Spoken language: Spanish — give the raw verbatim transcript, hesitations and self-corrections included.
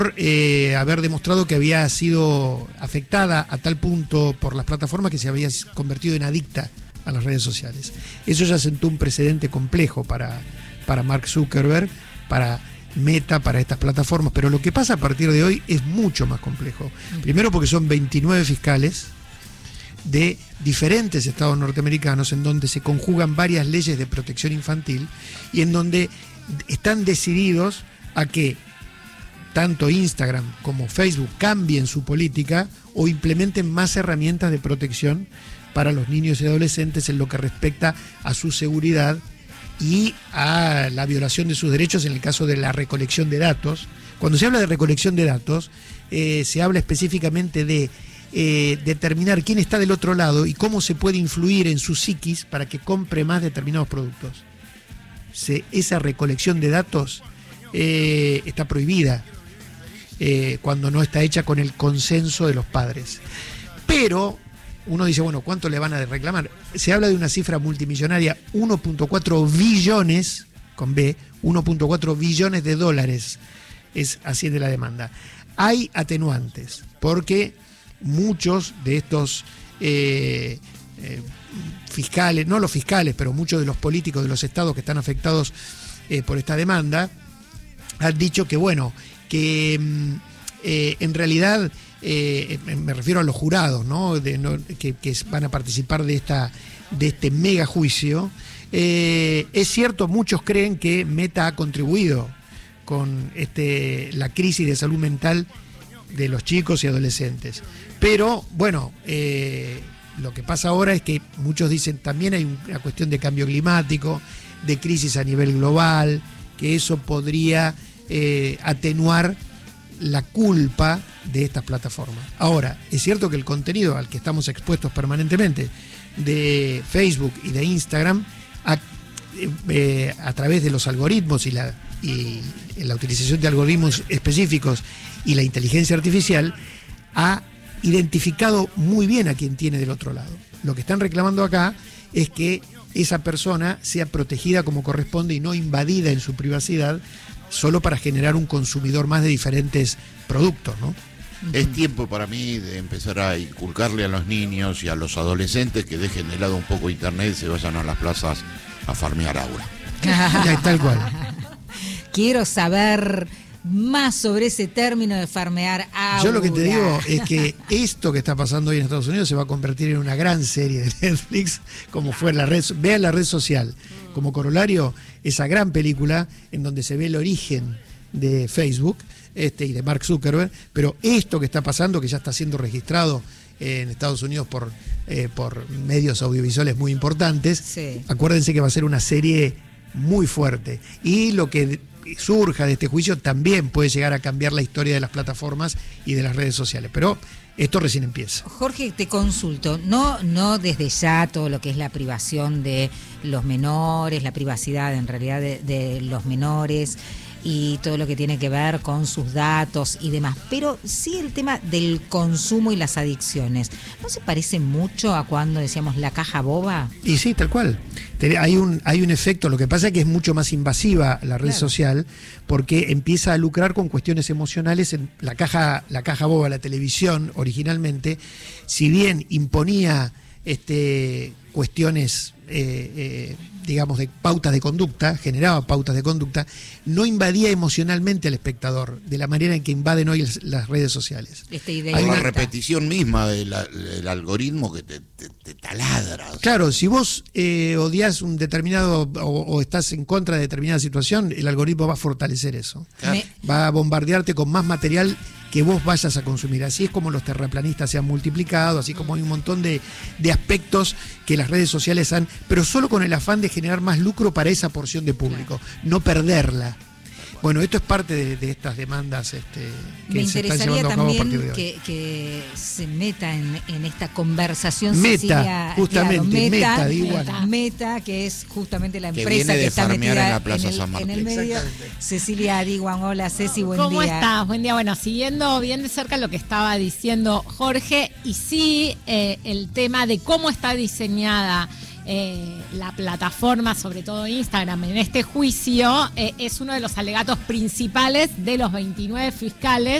Eh, haber demostrado que había sido afectada a tal punto por las plataformas que se había convertido en adicta a las redes sociales. Eso ya sentó un precedente complejo para, para Mark Zuckerberg, para Meta, para estas plataformas, pero lo que pasa a partir de hoy es mucho más complejo. Primero porque son veintinueve fiscales de diferentes estados norteamericanos en donde se conjugan varias leyes de protección infantil y en donde están decididos a que tanto Instagram como Facebook cambien su política o implementen más herramientas de protección para los niños y adolescentes en lo que respecta a su seguridad y a la violación de sus derechos en el caso de la recolección de datos. Cuando se habla de recolección de datos, eh, se habla específicamente de eh, determinar quién está del otro lado y cómo se puede influir en su psiquis para que compre más determinados productos. Se, esa recolección de datos eh, está prohibida. Eh, cuando no está hecha con el consenso de los padres. Pero uno dice, bueno, ¿cuánto le van a reclamar? Se habla de una cifra multimillonaria, uno punto cuatro billones, con B, uno punto cuatro billones de dólares, es así de la demanda. Hay atenuantes, porque muchos de estos eh, eh, fiscales, no los fiscales, pero muchos de los políticos de los estados que están afectados eh, por esta demanda, han dicho que, bueno, que eh, en realidad, eh, me refiero a los jurados, ¿no? De, no que, que van a participar de, esta, de este mega juicio, eh, es cierto, muchos creen que Meta ha contribuido con este, la crisis de salud mental de los chicos y adolescentes. Pero, bueno, eh, lo que pasa ahora es que muchos dicen también hay una cuestión de cambio climático, de crisis a nivel global, que eso podría Eh, atenuar la culpa de estas plataformas. Ahora, es cierto que el contenido al que estamos expuestos permanentemente de Facebook y de Instagram, a, eh, a través de los algoritmos y la, y la utilización de algoritmos específicos y la inteligencia artificial, ha identificado muy bien a quien tiene del otro lado. Lo que están reclamando acá es que esa persona sea protegida como corresponde y no invadida en su privacidad, solo para generar un consumidor más de diferentes productos, ¿no? Es tiempo para mí de empezar a inculcarle a los niños y a los adolescentes que dejen de lado un poco internet y se vayan a las plazas a farmear aura. Ya, tal cual. Quiero saber más sobre ese término de farmear aura. Yo lo que te digo es que esto que está pasando hoy en Estados Unidos se va a convertir en una gran serie de Netflix, como fue la red, vean la red social, como corolario, esa gran película en donde se ve el origen de Facebook este, y de Mark Zuckerberg, pero esto que está pasando, que ya está siendo registrado en Estados Unidos por, eh, por medios audiovisuales muy importantes, sí. Acuérdense que va a ser una serie muy fuerte. Y lo que surja de este juicio también puede llegar a cambiar la historia de las plataformas y de las redes sociales, pero esto recién empieza. Jorge, te consulto, no, no desde ya todo lo que es la privación de los menores, la privacidad en realidad de, de los menores y todo lo que tiene que ver con sus datos y demás, pero sí el tema del consumo y las adicciones. ¿No se parece mucho a cuando decíamos la caja boba? Y sí, tal cual. Hay un, hay un efecto, lo que pasa es que es mucho más invasiva la red claro. social, porque empieza a lucrar con cuestiones emocionales. En la caja, la caja boba, la televisión originalmente, si bien imponía este, cuestiones eh, eh, digamos, de pautas de conducta, generaba pautas de conducta, no invadía emocionalmente al espectador, de la manera en que invaden hoy las redes sociales. Esta idea Hay una repetición misma del, del algoritmo que te, te, te taladra. Claro, si vos eh, odias un determinado o, o estás en contra de determinada situación, el algoritmo va a fortalecer eso. Claro. Va a bombardearte con más material que vos vayas a consumir. Así es como los terraplanistas se han multiplicado, así como hay un montón de, de aspectos que las redes sociales han, pero solo con el afán de generar más lucro para esa porción de público, no perderla. Bueno, esto es parte de, de estas demandas este, que se están llevando a cabo a partir de hoy. Que, que se meta en, en esta conversación. Meta, Cecilia, justamente, claro, Meta, Meta, digo, Meta, Meta, que es justamente la que empresa que está metida en, la Plaza en, el, San Martín. en el medio. Cecilia Adiguan, hola Ceci, buen ¿Cómo día. ¿Cómo estás? Buen día. Bueno, siguiendo bien de cerca lo que estaba diciendo Jorge, y sí, eh, el tema de cómo está diseñada eh, la plataforma, sobre todo Instagram, en este juicio, eh, es uno de los alegatos principales de los veintinueve fiscales